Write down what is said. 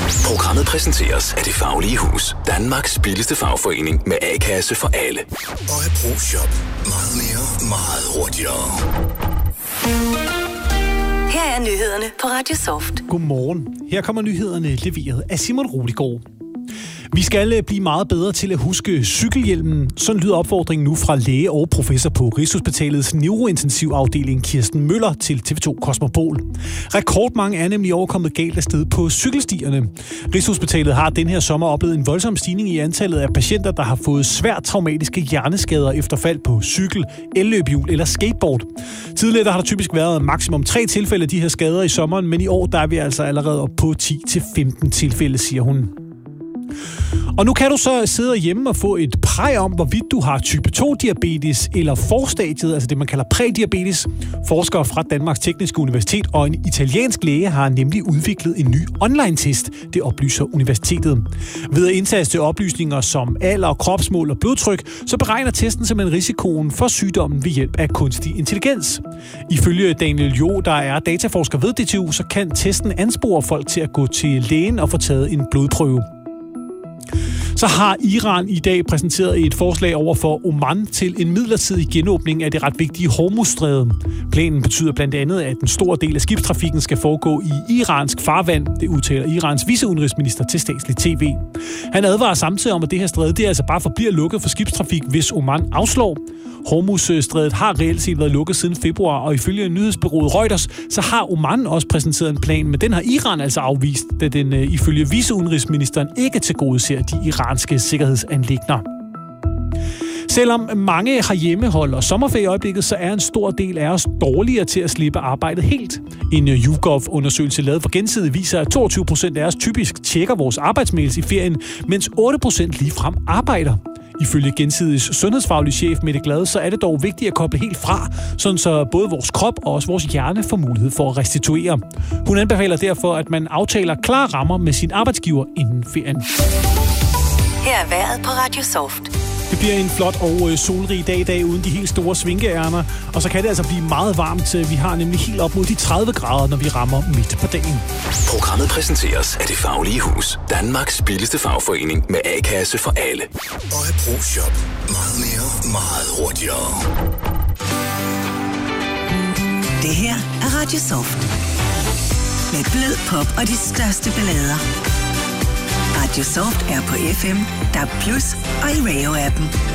Programmet præsenteres af Det Faglige Hus. Danmarks billigste fagforening med A-kasse for alle. Og ProShop. Meget mere, meget hurtigere. Her er nyhederne på Radio Soft. Godmorgen. Her kommer nyhederne leveret af Simon Roligård. Vi skal blive meget bedre til at huske cykelhjelmen. Sådan lyder opfordringen nu fra læge og professor på Rigshospitalets neurointensivafdeling Kirsten Møller til TV2 Kosmopol. Rekordmange er nemlig overkommet galt afsted på cykelstierne. Rigshospitalet har den her sommer oplevet en voldsom stigning i antallet af patienter, der har fået svært traumatiske hjerneskader efter fald på cykel, elløbehjul eller skateboard. Tidligere der har der typisk været maksimum 3 tilfælde af de her skader i sommeren, men i år der er vi altså allerede op på 10-15 tilfælde, siger hun. Og nu kan du så sidde hjemme og få et præg om, hvorvidt du har type 2-diabetes eller forstadiet, altså det man kalder prædiabetes. Forskere fra Danmarks Tekniske Universitet og en italiensk læge har nemlig udviklet en ny online-test, det oplyser universitetet. Ved at indtaste oplysninger som alder, kropsmål og blodtryk, så beregner testen simpelthen risikoen for sygdommen ved hjælp af kunstig intelligens. Ifølge Daniel Jo, der er dataforsker ved DTU, så kan testen anspore folk til at gå til lægen og få taget en blodprøve. Så har Iran i dag præsenteret et forslag over for Oman til en midlertidig genåbning af det ret vigtige Hormuzstrædet. Planen betyder blandt andet, at en stor del af skibstrafikken skal foregå i iransk farvand. Det udtaler Irans viceudenrigsminister til statslig tv. Han advarer samtidig om, at det her stræde det altså bare forbliver lukket for skibstrafik, hvis Oman afslår. Hormuzstrædet har reelt set været lukket siden februar, og ifølge nyhedsbureauet Reuters, så har Oman også præsenteret en plan, men den har Iran altså afvist, da den ifølge viceudenrigsministeren ikke tilgodeser de iranske sikkerhedsanliggender. Selvom mange herhjemme holder sommerferie i øjeblikket, så er en stor del af os dårligere til at slippe arbejdet helt. En YouGov-undersøgelse lavet for Gensidige viser, at 22% af os typisk tjekker vores arbejdsmails i ferien, mens 8% ligefrem arbejder. Ifølge Gensidiges sundhedsfaglige chef Mette Glad, så er det dog vigtigt at koble helt fra, sådan så både vores krop og også vores hjerne får mulighed for at restituere. Hun anbefaler derfor, at man aftaler klare rammer med sin arbejdsgiver inden ferien. Her er vejret på Radio Soft. Det bliver en flot og solrig dag uden de helt store svinkeærner, og så kan det altså blive meget varmt. Vi har nemlig helt op mod de 30 grader, når vi rammer midt på dagen. Programmet præsenteres af Det Faglige Hus. Danmarks billigste fagforening med A-kasse for alle. Og ProShop. Meget mere, meget hurtigere. Det her er Radio Soft. Med blød pop og de største ballader. Radio Soft er på FM, DAB+ og i Radio-appen.